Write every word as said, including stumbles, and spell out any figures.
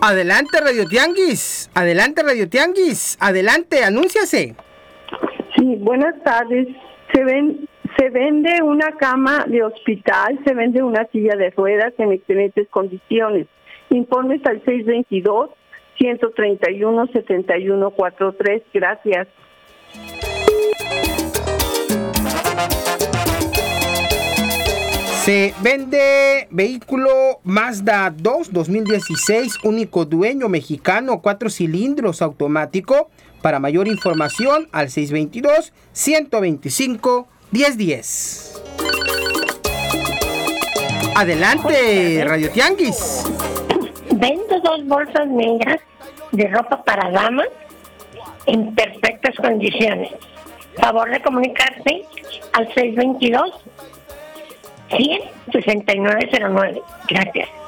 Adelante, Radio Tianguis. Adelante, Radio Tianguis. Adelante, anúnciase. Sí, buenas tardes. Se ven, se vende una cama de hospital, se vende una silla de ruedas en excelentes condiciones. Informes al seis veintidós, ciento treinta y uno, setenta y uno cuarenta y tres. Gracias. Se vende vehículo Mazda dos dos mil dieciséis, único dueño mexicano, cuatro cilindros automático. Para mayor información al seis veintidós, ciento veinticinco, diez diez. Adelante, Radio Tianguis. Vendo dos bolsas negras de ropa para damas en perfectas condiciones. Favor de comunicarse al seis veintidós, cien, sesenta y nueve cero nueve. Gracias.